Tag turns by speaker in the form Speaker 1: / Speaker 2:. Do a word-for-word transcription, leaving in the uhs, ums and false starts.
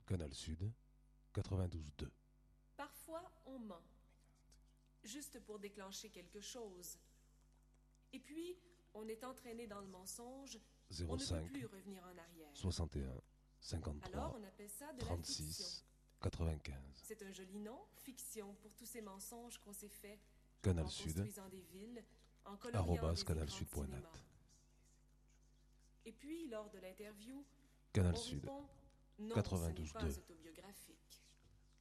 Speaker 1: Canal Sud, quatre-vingt-douze deux.
Speaker 2: Parfois, on ment. Juste pour déclencher quelque chose. Et puis, on est entraîné dans le mensonge.
Speaker 1: zéro
Speaker 2: On ne
Speaker 1: cinq,
Speaker 2: peut plus revenir en arrière.
Speaker 1: soixante et un, cinquante-trois,
Speaker 2: Alors, on appelle ça de la fiction.
Speaker 1: trente-six, quatre-vingt-quinze.
Speaker 2: C'est un joli nom, fiction, pour tous ces mensonges qu'on s'est faits.
Speaker 1: Canal
Speaker 2: En
Speaker 1: Sud,
Speaker 2: construisant des villes, en coloriant
Speaker 1: arrobas
Speaker 2: des
Speaker 1: canalsud
Speaker 2: écrans
Speaker 1: point
Speaker 2: de
Speaker 1: net.
Speaker 2: cinéma. Et puis, lors de l'interview,
Speaker 1: Canal
Speaker 2: on
Speaker 1: Sud,
Speaker 2: répond « Non,
Speaker 1: quatre-vingt-douze
Speaker 2: ce n'est pas
Speaker 1: deux.
Speaker 2: autobiographique ».